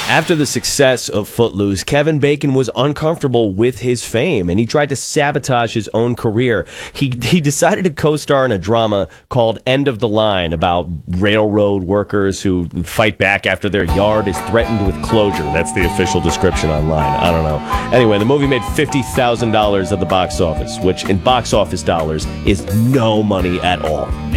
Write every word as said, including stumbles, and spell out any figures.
After the success of Footloose, Kevin Bacon was uncomfortable with his fame, and he tried to sabotage his own career. He he decided to co-star in a drama called End of the Line about railroad workers who fight back after their yard is threatened with closure. That's the official description online. I don't know. Anyway, the movie made fifty thousand dollars at the box office, which in box office dollars is no money at all.